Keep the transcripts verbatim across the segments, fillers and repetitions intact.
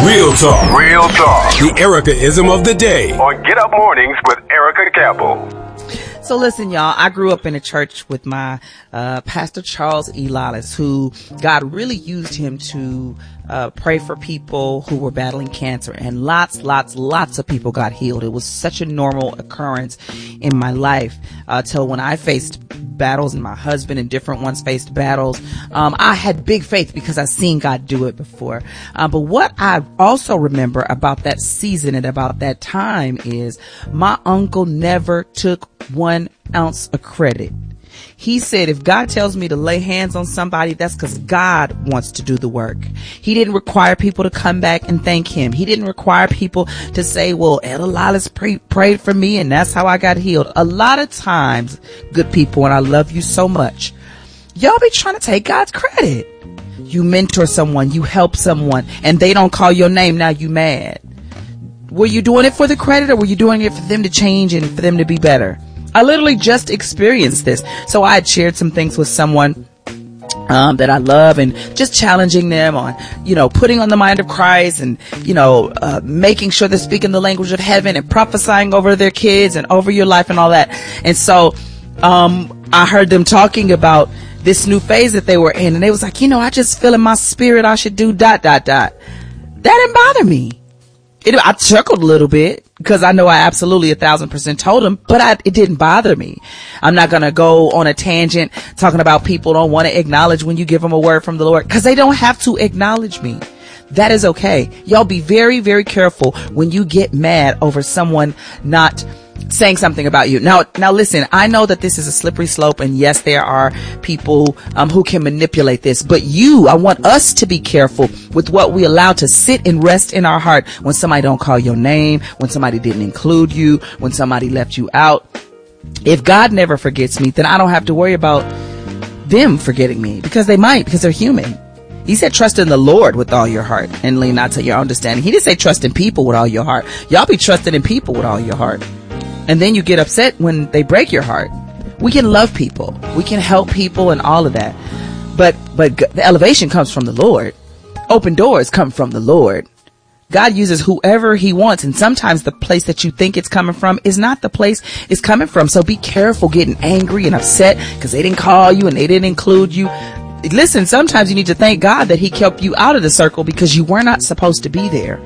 Real talk. Real talk. The Erica-ism of the day. On Get Up Mornings with Erica Campbell. So listen, y'all, I grew up in a church with my uh Pastor Charles E. Lawless, who God really used him to uh pray for people who were battling cancer, and lots, lots, lots of people got healed. It was such a normal occurrence in my life uh till when I faced battles, and my husband and different ones faced battles. Um, I had big faith because I've seen God do it before. Um, but what I also remember about that season and about that time is my uncle never took one ounce of credit. He said, if God tells me to lay hands on somebody, that's because God wants to do the work. He didn't require people to come back and thank him. He didn't require people to say, well, Elder Lawless pre- prayed for me and that's how I got healed. A lot of times, good people, and I love you so much, y'all be trying to take God's credit. You mentor someone, you help someone, and they don't call your name, now you mad. Were you doing it for the credit, or were you doing it for them to change and for them to be better? I literally just experienced this. So I had shared some things with someone um, that I love, and just challenging them on, you know, putting on the mind of Christ, and, you know, uh, making sure they're speaking the language of heaven and prophesying over their kids and over your life and all that. And so um, I heard them talking about this new phase that they were in, and they was like, you know, I just feel in my spirit I should do dot, dot, dot. That didn't bother me. It, I chuckled a little bit because I know I absolutely a thousand percent told him, but I, it didn't bother me. I'm not going to go on a tangent talking about people don't want to acknowledge when you give them a word from the Lord, because they don't have to acknowledge me. That is okay. Y'all be very, very careful when you get mad over someone not saying something about you. Now, now listen, I know that this is a slippery slope, and yes, there are people um, who can manipulate this, but you, I want us to be careful with what we allow to sit and rest in our heart when somebody don't call your name, when somebody didn't include you, when somebody left you out. If God never forgets me, then I don't have to worry about them forgetting me, because they might, because they're human. He said, trust in the Lord with all your heart and lean not to your understanding. He didn't say trust in people with all your heart. Y'all be trusting in people with all your heart. And then you get upset when they break your heart. We can love people. We can help people and all of that. But, but the elevation comes from the Lord. Open doors come from the Lord. God uses whoever he wants. And sometimes the place that you think it's coming from is not the place it's coming from. So be careful getting angry and upset because they didn't call you and they didn't include you. Listen, sometimes you need to thank God that he kept you out of the circle because you were not supposed to be there.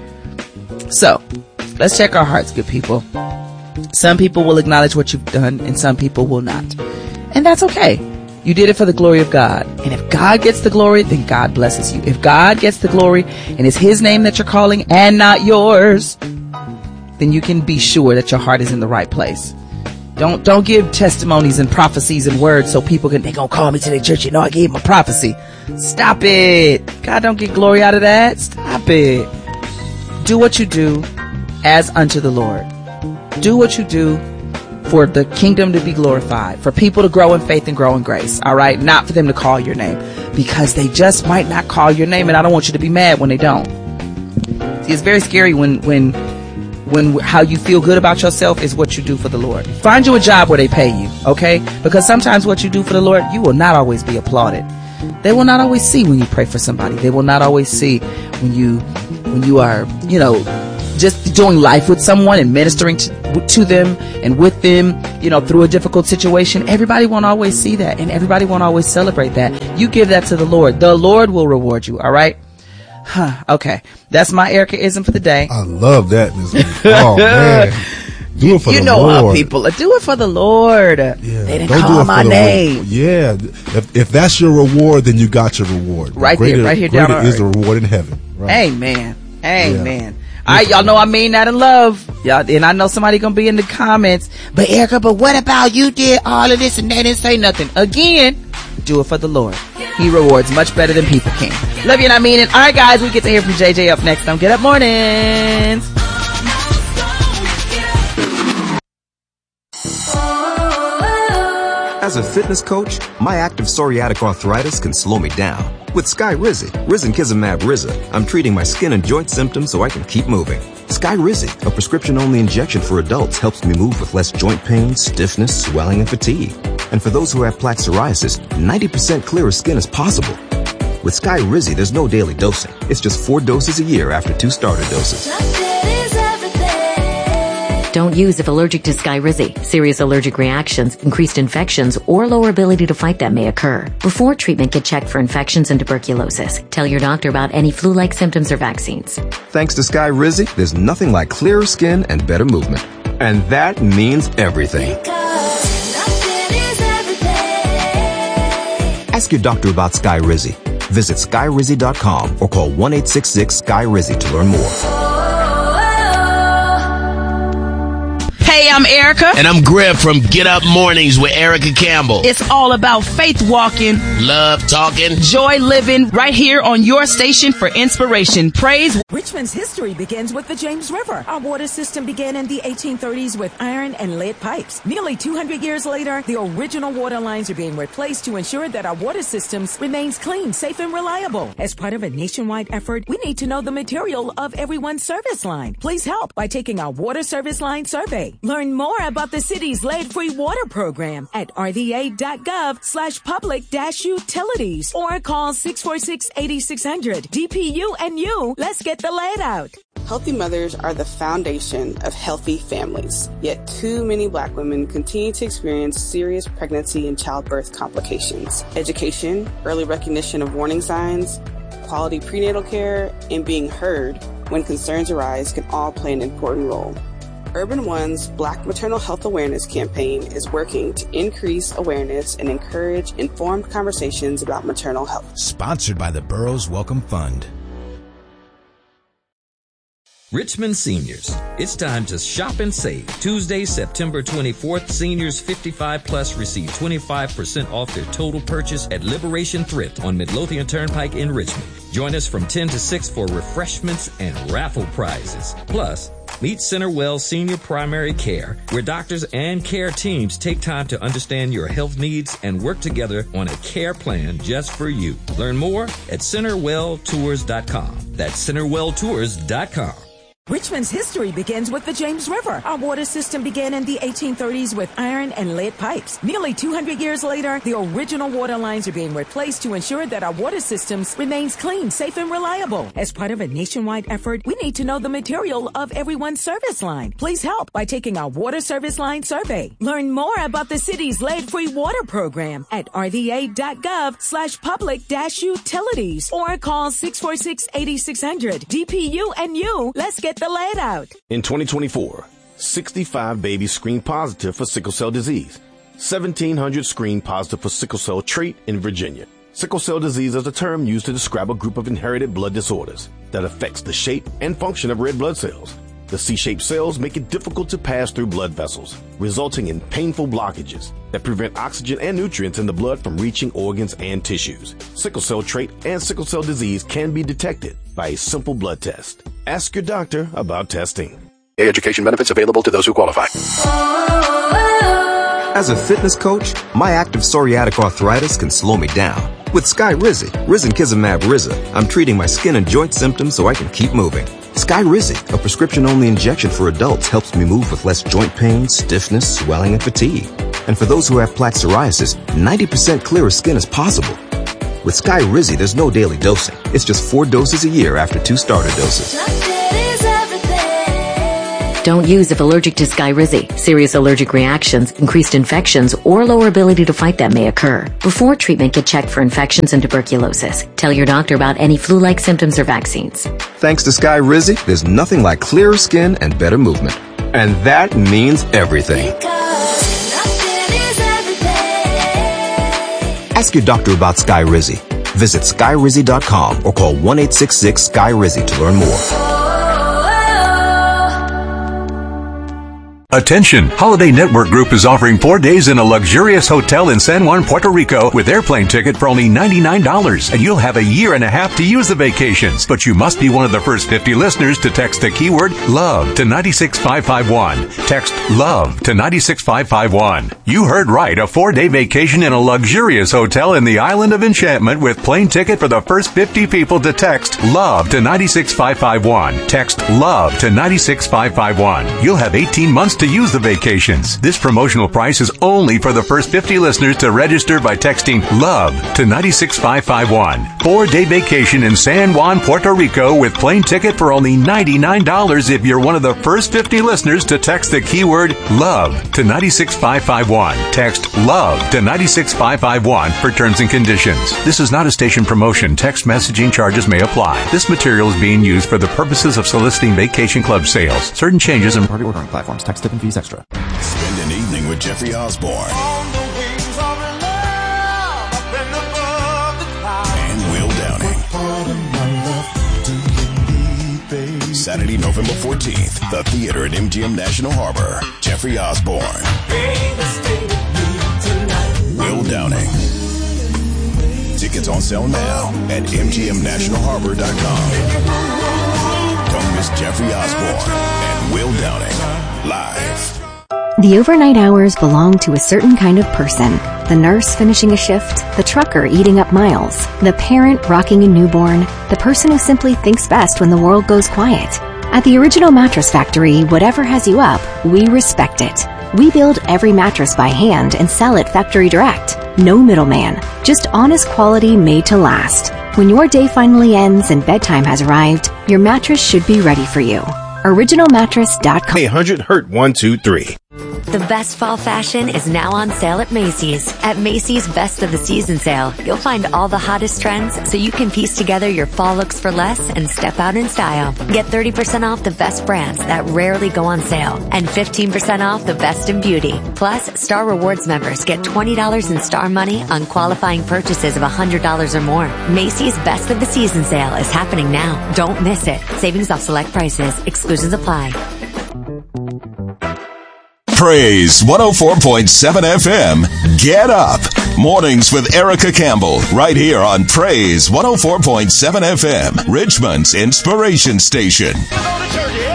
So let's check our hearts, good people. Some people will acknowledge what you've done and some people will not. And that's okay. You did it for the glory of God. And if God gets the glory, then God blesses you. If God gets the glory and it's his name that you're calling and not yours, then you can be sure that your heart is in the right place. Don't, don't give testimonies and prophecies and words so people can, they gonna call me to their church. You know, I gave them a prophecy. Stop it. God don't get glory out of that. Stop it. Do what you do as unto the Lord. Do what you do for the kingdom to be glorified, for people to grow in faith and grow in grace. All right. Not for them to call your name, because they just might not call your name. And I don't want you to be mad when they don't. See, it's very scary when, when, when how you feel good about yourself is what you do for the Lord. Find you a job where they pay you. Okay. Because sometimes what you do for the Lord, you will not always be applauded. They will not always see when you pray for somebody. They will not always see when you, when you are, you know, just doing life with someone and ministering to, to them and with them, you know, through a difficult situation. Everybody won't always see that, and everybody won't always celebrate that. You give that to the Lord. The Lord will reward you. All right. Huh, okay. That's my Erica-ism for the day. I love that. Oh man. Do it for you the know Lord. How people do it for the Lord. Yeah. They didn't Don't call do it my for the name. Lord. Yeah. If, if that's your reward, then you got your reward. Right greater, there, right here greater down is the earth. reward in heaven. Right. Amen. Amen. Yeah. All right, y'all know I mean that in love. Y'all, and I know somebody gonna be in the comments, but Erica, but what about you did all of this and they didn't say nothing? Again, do it for the Lord. He rewards much better than people can. Love you and I mean it. All right, guys, we get to hear from J J up next on Get Up Mornings. As a fitness coach, my active psoriatic arthritis can slow me down. With Skyrizi, Risankizumab Riza, I'm treating my skin and joint symptoms so I can keep moving. Skyrizi, a prescription-only injection for adults, helps me move with less joint pain, stiffness, swelling, and fatigue. And for those who have plaque psoriasis, ninety percent clearer skin is possible. With Sky Rizzy, there's no daily dosing. It's just four doses a year after two starter doses. Don't use if allergic to Skyrizi. Serious allergic reactions, increased infections, or lower ability to fight them may occur. Before treatment, get checked for infections and tuberculosis. Tell your doctor about any flu-like symptoms or vaccines. Thanks to Sky Rizzy, there's nothing like clearer skin and better movement. And that means everything. Ask your doctor about Sky Rizzy. Visit sky rizzy dot com or call one eight six six Sky Rizzy to learn more. Hey, I'm Erica. And I'm Greg from Get Up Mornings with Erica Campbell. It's all about faith walking, love talking, joy living, right here on your station for inspiration. Praise. Richmond's history begins with the James River. Our water system began in the eighteen thirties with iron and lead pipes. Nearly two hundred years later, the original water lines are being replaced to ensure that our water systems remains clean, safe, and reliable. As part of a nationwide effort, we need to know the material of everyone's service line. Please help by taking our water service line survey. Learn more about the city's lead-free water program at r v a dot gov slash public dash utilities or call six four six, eight six zero zero. D P U and you, let's get the lead out. Healthy mothers are the foundation of healthy families. Yet too many Black women continue to experience serious pregnancy and childbirth complications. Education, early recognition of warning signs, quality prenatal care, and being heard when concerns arise can all play an important role. Urban One's Black Maternal Health Awareness campaign is working to increase awareness and encourage informed conversations about maternal health. Sponsored by the Burroughs Welcome Fund. Richmond seniors, it's time to shop and save. Tuesday, September twenty-fourth, seniors fifty-five plus receive twenty-five percent off their total purchase at Liberation Thrift on Midlothian Turnpike in Richmond. Join us from ten to six for refreshments and raffle prizes. Plus, meet Centerwell Senior Primary Care, where doctors and care teams take time to understand your health needs and work together on a care plan just for you. Learn more at centerwell tours dot com. That's centerwell tours dot com. Richmond's history begins with the James River. Our water system began in the eighteen thirties with iron and lead pipes. Nearly two hundred years later, the original water lines are being replaced to ensure that our water systems remains clean, safe, and reliable. As part of a nationwide effort, we need to know the material of everyone's service line. Please help by taking our water service line survey. Learn more about the city's lead-free water program at r v a dot gov slash public dash utilities or call six four six, eight six zero zero. D P U and you, let's get the lead out. In twenty twenty-four, sixty-five babies screened positive for sickle cell disease. seventeen hundred screened positive for sickle cell trait in Virginia. Sickle cell disease is a term used to describe a group of inherited blood disorders that affects the shape and function of red blood cells. The C-shaped cells make it difficult to pass through blood vessels, resulting in painful blockages that prevent oxygen and nutrients in the blood from reaching organs and tissues. Sickle cell trait and sickle cell disease can be detected by a simple blood test. Ask your doctor about testing. Education benefits available to those who qualify. As a fitness coach, my active psoriatic arthritis can slow me down. With Sky Rizzy, Risankizumab Rizza, I'm treating my skin and joint symptoms so I can keep moving. Sky Rizzy, a prescription-only injection for adults, helps me move with less joint pain, stiffness, swelling, and fatigue. And for those who have plaque psoriasis, ninety percent clearer skin is possible. With Sky Rizzy, there's no daily dosing. It's just four doses a year after two starter doses. Don't use if allergic to Skyrizi. Serious allergic reactions, increased infections, or lower ability to fight them may occur. Before treatment, get checked for infections and tuberculosis. Tell your doctor about any flu-like symptoms or vaccines. Thanks to Sky Rizzy, there's nothing like clearer skin and better movement. And that means everything. Ask your doctor about Sky Rizzy. Visit sky rizzy dot com or call one eight six six Sky Rizzy to learn more. Attention! Holiday Network Group is offering four days in a luxurious hotel in San Juan, Puerto Rico with airplane ticket for only ninety-nine dollars. And you'll have a year and a half to use the vacations. But you must be one of the first fifty listeners to text the keyword LOVE to nine six five five one. Text LOVE to nine six five five one. You heard right. A four-day vacation in a luxurious hotel in the Island of Enchantment with plane ticket for the first fifty people to text LOVE to nine six five five one. Text LOVE to nine six five five one. You'll have eighteen months to to use the vacations. This promotional price is only for the first fifty listeners to register by texting LOVE to nine six five five one. Four-day vacation in San Juan, Puerto Rico with plane ticket for only ninety-nine dollars if you're one of the first fifty listeners to text the keyword LOVE to nine six five five one. Text LOVE to nine six five five one for terms and conditions. This is not a station promotion. Text messaging charges may apply. This material is being used for the purposes of soliciting vacation club sales. Certain changes in party ordering platforms. Tax tip and fees extra. Spend an evening with Jeffrey Osborne and Will Downing. Saturday, November fourteenth, the theater at M G M National Harbor. Jeffrey Osborne, Will Downing. Tickets on sale now at M G M national harbor dot com. Don't miss Jeffrey Osborne and Will Downing live. The overnight hours belong to a certain kind of person. The nurse finishing a shift, the trucker eating up miles, the parent rocking a newborn, the person who simply thinks best when the world goes quiet. At the Original Mattress Factory, whatever has you up, we respect it. We build every mattress by hand and sell it factory direct. No middleman. Just honest quality made to last. When your day finally ends and bedtime has arrived, your mattress should be ready for you. original mattress dot com. eight hundred hurt one two three. The best fall fashion is now on sale at Macy's. At Macy's Best of the Season sale, you'll find all the hottest trends so you can piece together your fall looks for less and step out in style. Get thirty percent off the best brands that rarely go on sale and fifteen percent off the best in beauty. Plus, Star Rewards members get twenty dollars in Star Money on qualifying purchases of one hundred dollars or more. Macy's Best of the Season sale is happening now. Don't miss it. Savings off select prices. Exclusions apply. Praise one oh four point seven F M. Get up. Mornings with Erica Campbell. Right here on Praise one oh four point seven F M. Richmond's Inspiration Station.